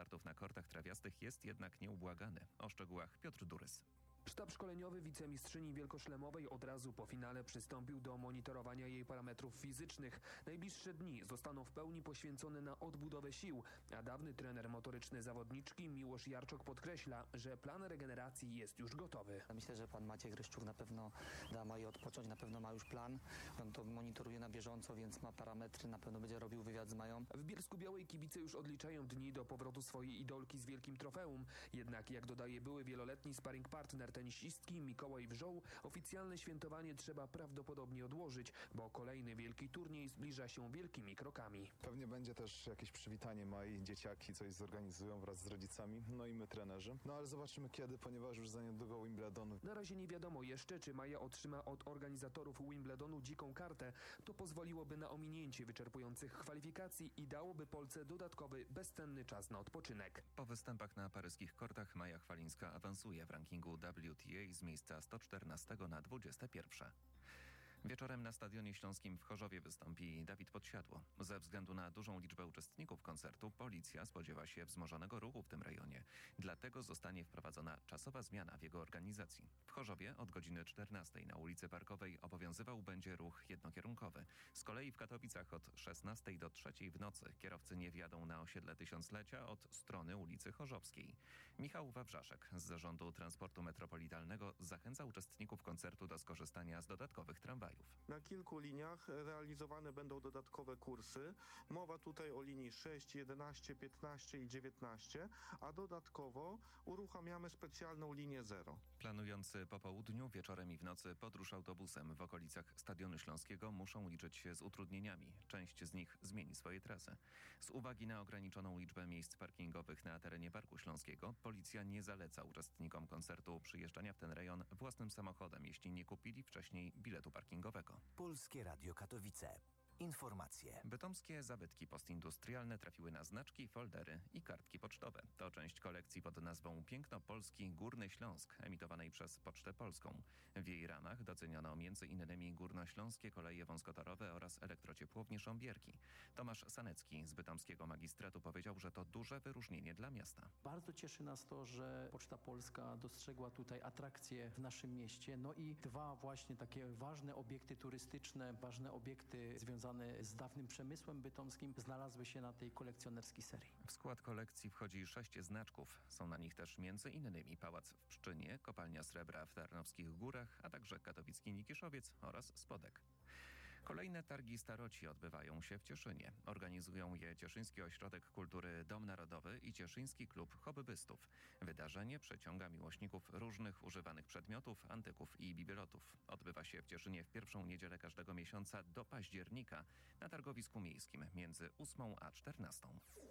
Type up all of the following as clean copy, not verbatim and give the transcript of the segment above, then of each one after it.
startów na kortach trawiastych jest jednak nieubłagany. O szczegółach Piotr Durys. Sztab szkoleniowy wicemistrzyni wielkoszlemowej od razu po finale przystąpił do monitorowania jej parametrów fizycznych. Najbliższe dni zostaną w pełni poświęcone na odbudowę sił, a dawny trener motoryczny zawodniczki Miłosz Jarczok podkreśla, że plan regeneracji jest już gotowy. Myślę, że pan Maciej Gryszczuk na pewno da Maji odpocząć, na pewno ma już plan. On to monitoruje na bieżąco, więc ma parametry, na pewno będzie robił wywiad z Mają. W Bielsku-Białej kibice już odliczają dni do powrotu swojej idolki z wielkim trofeum. Jednak, jak dodaje były wieloletni sparring partner tenisistki Mikołaj Wrzoł, oficjalne świętowanie trzeba prawdopodobnie odłożyć, bo kolejny wielki turniej zbliża się wielkimi krokami. Pewnie będzie też jakieś przywitanie Mai, dzieciaki coś zorganizują wraz z rodzicami, no i my trenerzy. No ale zobaczymy kiedy, ponieważ już za niedługo Wimbledon. Na razie nie wiadomo jeszcze, czy Maja otrzyma od organizatorów Wimbledonu dziką kartę. To pozwoliłoby na ominięcie wyczerpujących kwalifikacji i dałoby Polce dodatkowy, bezcenny czas na odpoczynek. Po występach na paryskich kortach Maja Chwalińska awansuje w rankingu WTA z miejsca 114 na 21. Wieczorem na Stadionie Śląskim w Chorzowie wystąpi Dawid Podsiadło. Ze względu na dużą liczbę uczestników koncertu policja spodziewa się wzmożonego ruchu w tym rejonie. Dlatego zostanie wprowadzona czasowa zmiana w jego organizacji. W Chorzowie od godziny 14 na ulicy Parkowej obowiązywał będzie ruch jednokierunkowy. Z kolei w Katowicach od 16 do 3 w nocy kierowcy nie wjadą na osiedle Tysiąclecia od strony ulicy Chorzowskiej. Michał Wawrzaszek z Zarządu Transportu Metropolitalnego zachęca uczestników koncertu do skorzystania z dodatkowych tramwajów. Na kilku liniach realizowane będą dodatkowe kursy. Mowa tutaj o linii 6, 11, 15 i 19, a dodatkowo uruchamiamy specjalną linię 0. Planujący po południu, wieczorem i w nocy podróż autobusem w okolicach Stadionu Śląskiego muszą liczyć się z utrudnieniami. Część z nich zmieni swoje trasy. Z uwagi na ograniczoną liczbę miejsc parkingowych na terenie Parku Śląskiego, policja nie zaleca uczestnikom koncertu przyjeżdżania w ten rejon własnym samochodem, jeśli nie kupili wcześniej biletu parkingowego. Polskie Radio Katowice. Informacje. Bytomskie zabytki postindustrialne trafiły na znaczki, foldery i kartki pocztowe. To część kolekcji pod nazwą Piękno Polski Górny Śląsk, emitowanej przez Pocztę Polską. W jej ramach doceniono m.in. górnośląskie koleje wąskotorowe oraz elektrociepłownie Sząbierki. Tomasz Sanecki z bytomskiego magistratu powiedział, że to duże wyróżnienie dla miasta. Bardzo cieszy nas to, że Poczta Polska dostrzegła tutaj atrakcje w naszym mieście. No i dwa właśnie takie ważne obiekty turystyczne, ważne obiekty związane z dawnym przemysłem bytomskim znalazły się na tej kolekcjonerskiej serii. W skład kolekcji wchodzi 6 znaczków. Są na nich też m.in. Pałac w Pszczynie, Kopalnia Srebra w Tarnowskich Górach, a także katowicki Nikiszowiec oraz Spodek. Kolejne targi staroci odbywają się w Cieszynie. Organizują je Cieszyński Ośrodek Kultury Dom Narodowy i Cieszyński Klub Hobbystów. Wydarzenie przyciąga miłośników różnych używanych przedmiotów, antyków i bibelotów. Odbywa się w Cieszynie w pierwszą niedzielę każdego miesiąca do października na targowisku miejskim między 8 a 14.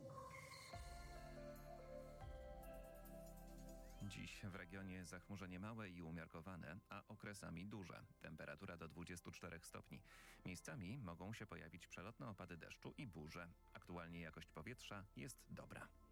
Dziś w regionie zachmurzenie małe i umiarkowane, a okresami duże. Temperatura do 24 stopni. Miejscami mogą się pojawić przelotne opady deszczu i burze. Aktualnie jakość powietrza jest dobra.